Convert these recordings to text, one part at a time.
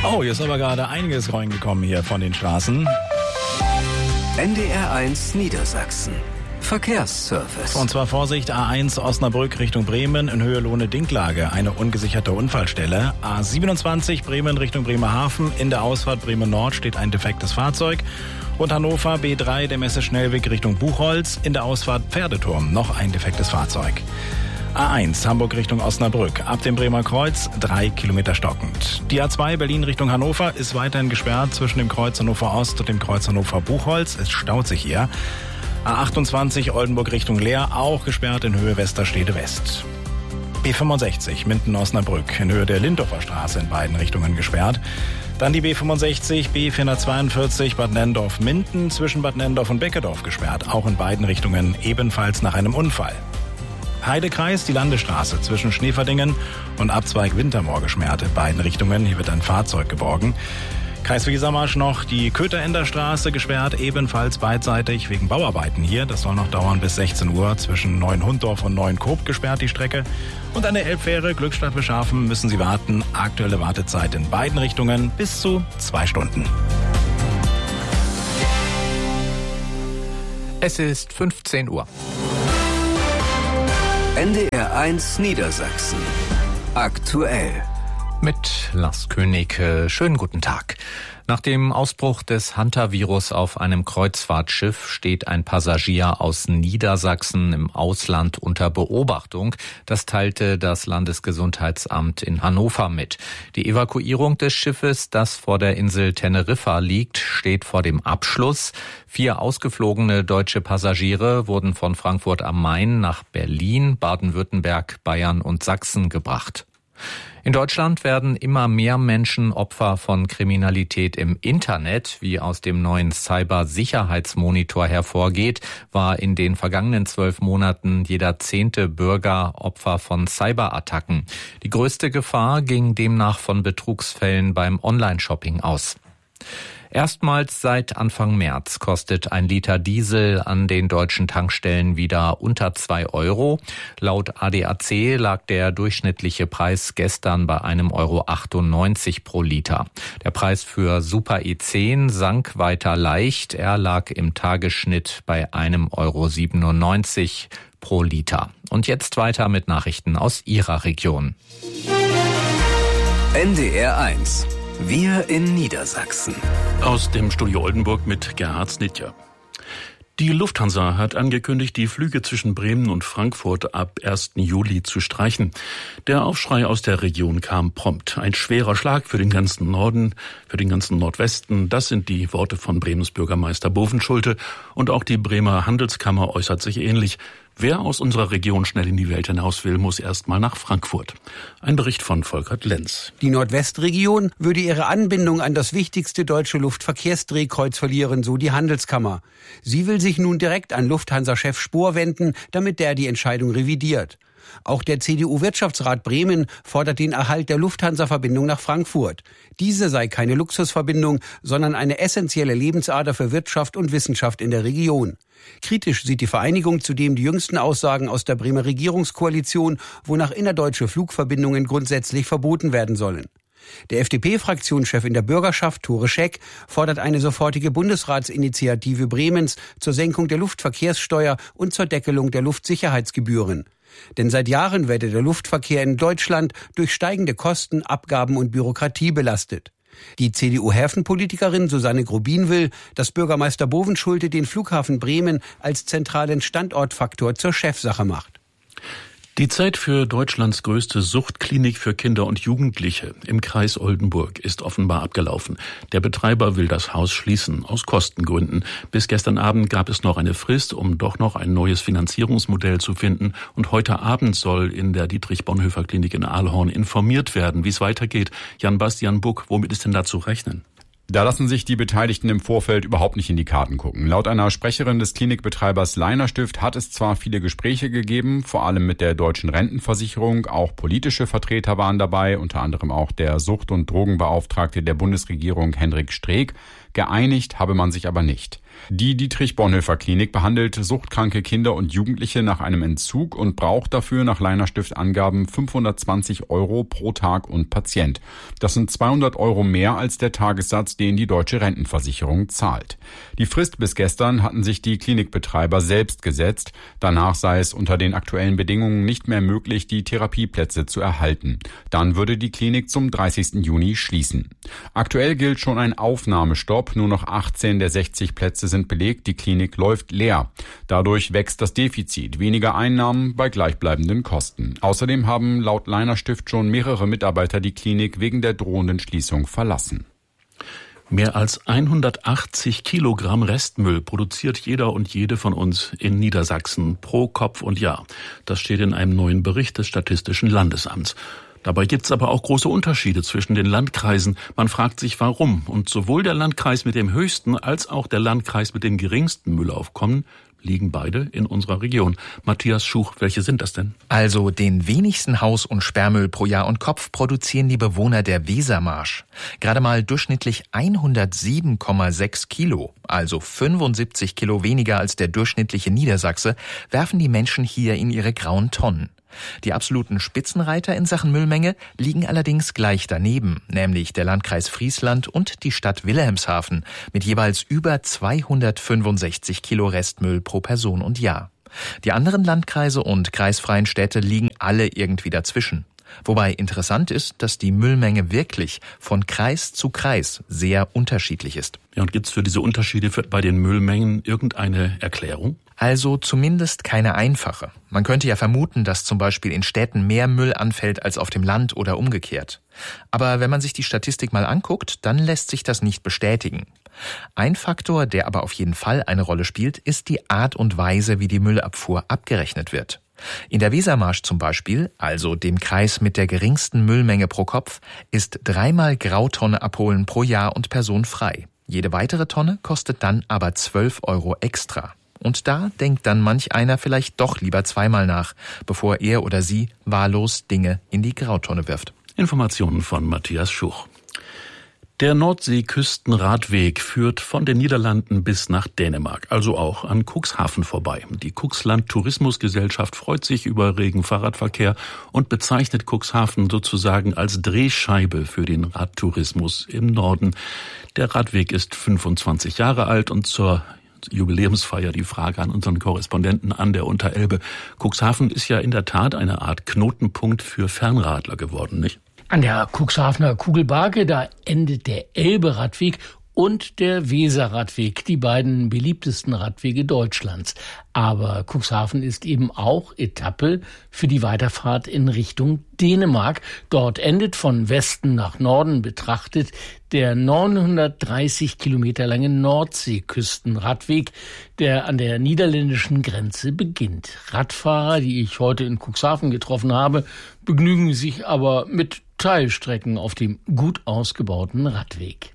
Oh, hier ist aber gerade einiges reingekommen hier von den Straßen. NDR1 Niedersachsen. Verkehrsservice. Und zwar Vorsicht, A1 Osnabrück Richtung Bremen in Höhe Lohne-Dinklage. Eine ungesicherte Unfallstelle. A27 Bremen Richtung Bremerhaven. In der Ausfahrt Bremen Nord steht ein defektes Fahrzeug. Und Hannover B3 der Messe-Schnellweg Richtung Buchholz. In der Ausfahrt Pferdeturm noch ein defektes Fahrzeug. A1 Hamburg Richtung Osnabrück. Ab dem Bremer Kreuz 3 Kilometer stockend. Die A2 Berlin Richtung Hannover ist weiterhin gesperrt zwischen dem Kreuz Hannover Ost und dem Kreuz Hannover Buchholz. Es staut sich hier. A28 Oldenburg Richtung Leer, auch gesperrt in Höhe Westerstede West. B65 Minden-Osnabrück in Höhe der Lindorfer Straße in beiden Richtungen gesperrt. Dann die B65 B442 Bad Nenndorf-Minden zwischen Bad Nenndorf und Beckedorf gesperrt, auch in beiden Richtungen ebenfalls nach einem Unfall. Heidekreis, die Landesstraße zwischen Schneverdingen und Abzweig Wintermoor gesperrt in beiden Richtungen. Hier wird ein Fahrzeug geborgen. Kreis Wesermarsch noch die Kötherender Straße gesperrt, ebenfalls beidseitig wegen Bauarbeiten hier. Das soll noch dauern bis 16 Uhr. Zwischen Neuenhunddorf und Neuenkoop gesperrt die Strecke. Und an der Elbfähre Glückstadt-Beschafen müssen Sie warten. Aktuelle Wartezeit in beiden Richtungen bis zu 2 Stunden. Es ist 15 Uhr. NDR1 Niedersachsen. Aktuell. Mit Lars König. Schönen guten Tag. Nach dem Ausbruch des Hantavirus auf einem Kreuzfahrtschiff steht ein Passagier aus Niedersachsen im Ausland unter Beobachtung. Das teilte das Landesgesundheitsamt in Hannover mit. Die Evakuierung des Schiffes, das vor der Insel Teneriffa liegt, steht vor dem Abschluss. 4 ausgeflogene deutsche Passagiere wurden von Frankfurt am Main nach Berlin, Baden-Württemberg, Bayern und Sachsen gebracht. In Deutschland werden immer mehr Menschen Opfer von Kriminalität im Internet. Wie aus dem neuen Cybersicherheitsmonitor hervorgeht, war in den vergangenen 12 Monaten jeder 10. Bürger Opfer von Cyberattacken. Die größte Gefahr ging demnach von Betrugsfällen beim Online-Shopping aus. Erstmals seit Anfang März kostet ein Liter Diesel an den deutschen Tankstellen wieder unter 2 Euro. Laut ADAC lag der durchschnittliche Preis gestern bei 1,98 € pro Liter. Der Preis für Super E10 sank weiter leicht. Er lag im Tagesschnitt bei 1,97 € pro Liter. Und jetzt weiter mit Nachrichten aus Ihrer Region. NDR1. Wir in Niedersachsen. Aus dem Studio Oldenburg mit Gerhard Snitjer. Die Lufthansa hat angekündigt, die Flüge zwischen Bremen und Frankfurt ab 1. Juli zu streichen. Der Aufschrei aus der Region kam prompt. Ein schwerer Schlag für den ganzen Norden, für den ganzen Nordwesten. Das sind die Worte von Bremens Bürgermeister Bovenschulte. Und auch die Bremer Handelskammer äußert sich ähnlich. Wer aus unserer Region schnell in die Welt hinaus will, muss erst mal nach Frankfurt. Ein Bericht von Volkert Lenz. Die Nordwestregion würde ihre Anbindung an das wichtigste deutsche Luftverkehrsdrehkreuz verlieren, so die Handelskammer. Sie will sich nun direkt an Lufthansa-Chef Spohr wenden, damit der die Entscheidung revidiert. Auch der CDU-Wirtschaftsrat Bremen fordert den Erhalt der Lufthansa-Verbindung nach Frankfurt. Diese sei keine Luxusverbindung, sondern eine essentielle Lebensader für Wirtschaft und Wissenschaft in der Region. Kritisch sieht die Vereinigung zudem die jüngsten Aussagen aus der Bremer Regierungskoalition, wonach innerdeutsche Flugverbindungen grundsätzlich verboten werden sollen. Der FDP-Fraktionschef in der Bürgerschaft, Tore Scheck, fordert eine sofortige Bundesratsinitiative Bremens zur Senkung der Luftverkehrssteuer und zur Deckelung der Luftsicherheitsgebühren. Denn seit Jahren werde der Luftverkehr in Deutschland durch steigende Kosten, Abgaben und Bürokratie belastet. Die CDU-Häfenpolitikerin Susanne Grubin will, dass Bürgermeister Bovenschulte den Flughafen Bremen als zentralen Standortfaktor zur Chefsache macht. Die Zeit für Deutschlands größte Suchtklinik für Kinder und Jugendliche im Kreis Oldenburg ist offenbar abgelaufen. Der Betreiber will das Haus schließen, aus Kostengründen. Bis gestern Abend gab es noch eine Frist, um doch noch ein neues Finanzierungsmodell zu finden. Und heute Abend soll in der Dietrich-Bonhoeffer-Klinik in Aalhorn informiert werden, wie es weitergeht. Jan-Bastian Buck, womit ist denn da zu rechnen? Da lassen sich die Beteiligten im Vorfeld überhaupt nicht in die Karten gucken. Laut einer Sprecherin des Klinikbetreibers Leiner Stift hat es zwar viele Gespräche gegeben, vor allem mit der Deutschen Rentenversicherung. Auch politische Vertreter waren dabei, unter anderem auch der Sucht- und Drogenbeauftragte der Bundesregierung Hendrik Streeck. Geeinigt habe man sich aber nicht. Die Dietrich-Bonhoeffer-Klinik behandelt suchtkranke Kinder und Jugendliche nach einem Entzug und braucht dafür nach Leiner-Stift-Angaben 520 € pro Tag und Patient. Das sind 200 € mehr als der Tagessatz, den die Deutsche Rentenversicherung zahlt. Die Frist bis gestern hatten sich die Klinikbetreiber selbst gesetzt. Danach sei es unter den aktuellen Bedingungen nicht mehr möglich, die Therapieplätze zu erhalten. Dann würde die Klinik zum 30. Juni schließen. Aktuell gilt schon ein Aufnahmestopp. Nur noch 18 der 60 Plätze sind belegt. Die Klinik läuft leer. Dadurch wächst das Defizit. Weniger Einnahmen bei gleichbleibenden Kosten. Außerdem haben laut Leiner Stift schon mehrere Mitarbeiter die Klinik wegen der drohenden Schließung verlassen. Mehr als 180 Kilogramm Restmüll produziert jeder und jede von uns in Niedersachsen pro Kopf und Jahr. Das steht in einem neuen Bericht des Statistischen Landesamts. Dabei gibt es aber auch große Unterschiede zwischen den Landkreisen. Man fragt sich, warum. Und sowohl der Landkreis mit dem höchsten als auch der Landkreis mit dem geringsten Müllaufkommen liegen beide in unserer Region. Matthias Schuch, welche sind das denn? Also den wenigsten Haus- und Sperrmüll pro Jahr und Kopf produzieren die Bewohner der Wesermarsch. Gerade mal durchschnittlich 107,6 Kilo, also 75 Kilo weniger als der durchschnittliche Niedersachse, werfen die Menschen hier in ihre grauen Tonnen. Die absoluten Spitzenreiter in Sachen Müllmenge liegen allerdings gleich daneben, nämlich der Landkreis Friesland und die Stadt Wilhelmshaven mit jeweils über 265 Kilo Restmüll pro Person und Jahr. Die anderen Landkreise und kreisfreien Städte liegen alle irgendwie dazwischen. Wobei interessant ist, dass die Müllmenge wirklich von Kreis zu Kreis sehr unterschiedlich ist. Ja, und gibt es für diese Unterschiede bei den Müllmengen irgendeine Erklärung? Also zumindest keine einfache. Man könnte ja vermuten, dass zum Beispiel in Städten mehr Müll anfällt als auf dem Land oder umgekehrt. Aber wenn man sich die Statistik mal anguckt, dann lässt sich das nicht bestätigen. Ein Faktor, der aber auf jeden Fall eine Rolle spielt, ist die Art und Weise, wie die Müllabfuhr abgerechnet wird. In der Wesermarsch zum Beispiel, also dem Kreis mit der geringsten Müllmenge pro Kopf, ist 3-mal Grautonne abholen pro Jahr und Person frei. Jede weitere Tonne kostet dann aber 12 € extra. Und da denkt dann manch einer vielleicht doch lieber 2-mal nach, bevor er oder sie wahllos Dinge in die Grautonne wirft. Informationen von Matthias Schuch. Der Nordseeküstenradweg führt von den Niederlanden bis nach Dänemark, also auch an Cuxhaven vorbei. Die Cuxland Tourismusgesellschaft freut sich über regen Fahrradverkehr und bezeichnet Cuxhaven sozusagen als Drehscheibe für den Radtourismus im Norden. Der Radweg ist 25 Jahre alt und zur Jubiläumsfeier die Frage an unseren Korrespondenten an der Unterelbe. Cuxhaven ist ja in der Tat eine Art Knotenpunkt für Fernradler geworden, nicht? An der Cuxhavener Kugelbarke, da endet der Elbe-Radweg und der Weser-Radweg, die beiden beliebtesten Radwege Deutschlands. Aber Cuxhaven ist eben auch Etappe für die Weiterfahrt in Richtung Dänemark. Dort endet von Westen nach Norden betrachtet der 930 Kilometer lange Nordseeküstenradweg, der an der niederländischen Grenze beginnt. Radfahrer, die ich heute in Cuxhaven getroffen habe, begnügen sich aber mit Teilstrecken auf dem gut ausgebauten Radweg.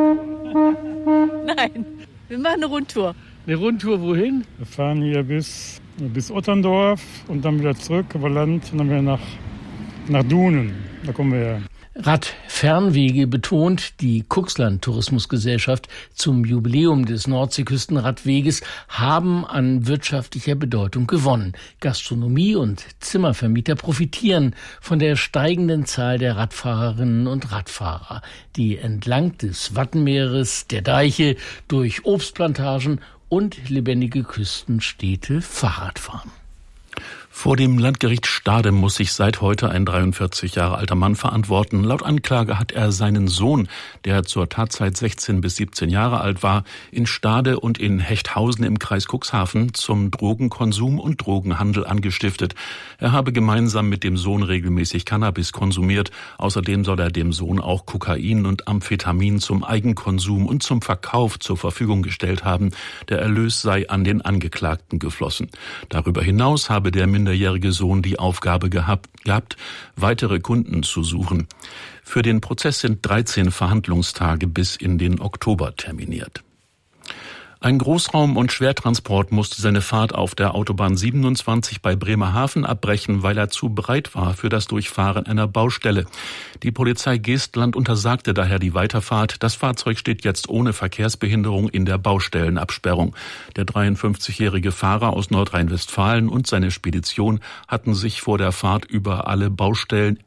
Nein, wir machen eine Rundtour. Eine Rundtour wohin? Wir fahren hier bis Otterndorf und dann wieder zurück über Land und dann wieder nach Dunen. Da kommen wir her. Radfernwege betont die Cuxland Tourismusgesellschaft zum Jubiläum des Nordseeküstenradweges haben an wirtschaftlicher Bedeutung gewonnen. Gastronomie und Zimmervermieter profitieren von der steigenden Zahl der Radfahrerinnen und Radfahrer, die entlang des Wattenmeeres, der Deiche, durch Obstplantagen und lebendige Küstenstädte Fahrrad fahren. Vor dem Landgericht Stade muss sich seit heute ein 43 Jahre alter Mann verantworten. Laut Anklage hat er seinen Sohn, der zur Tatzeit 16 bis 17 Jahre alt war, in Stade und in Hechthausen im Kreis Cuxhaven zum Drogenkonsum und Drogenhandel angestiftet. Er habe gemeinsam mit dem Sohn regelmäßig Cannabis konsumiert. Außerdem soll er dem Sohn auch Kokain und Amphetamin zum Eigenkonsum und zum Verkauf zur Verfügung gestellt haben. Der Erlös sei an den Angeklagten geflossen. Darüber hinaus habe der minderjährige Sohn die Aufgabe gehabt, weitere Kunden zu suchen. Für den Prozess sind 13 Verhandlungstage bis in den Oktober terminiert. Ein Großraum- und Schwertransport musste seine Fahrt auf der Autobahn 27 bei Bremerhaven abbrechen, weil er zu breit war für das Durchfahren einer Baustelle. Die Polizei Geestland untersagte daher die Weiterfahrt. Das Fahrzeug steht jetzt ohne Verkehrsbehinderung in der Baustellenabsperrung. Der 53-jährige Fahrer aus Nordrhein-Westfalen und seine Spedition hätten sich vor der Fahrt über alle Baustellen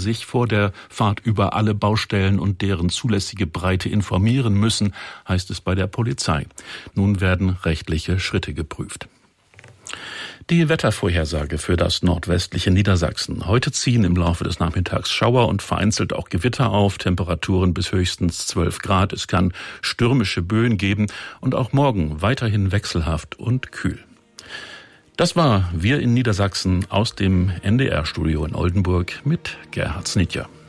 und deren zulässige Breite informieren müssen, heißt es bei der Polizei. Nun werden rechtliche Schritte geprüft. Die Wettervorhersage für das nordwestliche Niedersachsen. Heute ziehen im Laufe des Nachmittags Schauer und vereinzelt auch Gewitter auf, Temperaturen bis höchstens 12 Grad. Es kann stürmische Böen geben und auch morgen weiterhin wechselhaft und kühl. Das war Wir in Niedersachsen aus dem NDR-Studio in Oldenburg mit Gerhard Snitger.